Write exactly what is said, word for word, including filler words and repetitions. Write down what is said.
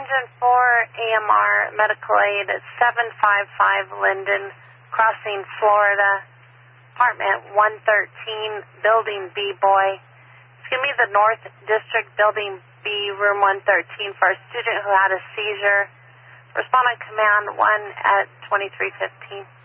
Engine four A M R Medical Aid at seven five five Linden Crossing, Florida, apartment one thirteen, building B, boy. Give me the North District, building B, room one thirteen, for a student who had a seizure. Respond on command one at twenty-three fifteen.